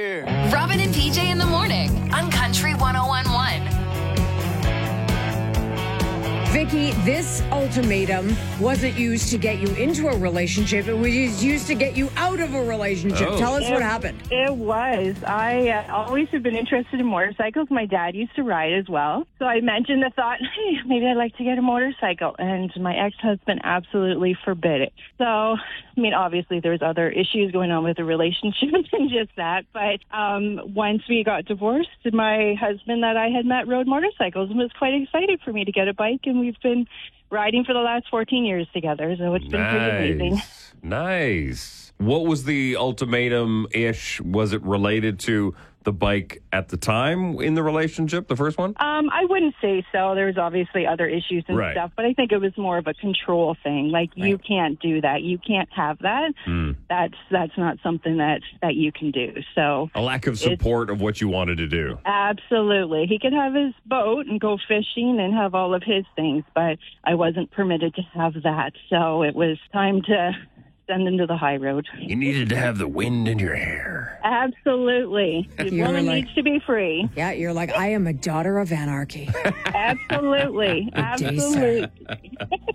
Robin and PJ in the morning on Country 101.1. Vicky, this ultimatum wasn't used to get you into a relationship. It was used to get you out of a relationship. Oh. Tell us what happened. It was. I always have been interested in motorcycles. My dad used to ride as well. So I mentioned the thought, hey, maybe I'd like to get a motorcycle. And my ex-husband absolutely forbid it. So, I mean, obviously there's other issues going on with the relationship than just that. But once we got divorced, my husband that I had met rode motorcycles and was quite excited for me to get a bike. And we've been riding for the last 14 years together. So it's been pretty amazing. Nice. What was the ultimatum-ish? Was it related to the bike at the time in the relationship, the first one? I wouldn't say so. There was obviously other issues and Right. stuff, but I think it was more of a control thing. Like, you can't do that. You can't have that. That's not something that you can do. So A lack of support of what you wanted to do. absolutely. He could have his boat and go fishing and have all of his things, but I wasn't permitted to have that. So it was time to send him to the high road. You needed to have the wind in your hair. Absolutely. The You're woman like- needs to be free. Yeah, you're like, I am a daughter of anarchy. Absolutely. Good day, sir. Absolutely.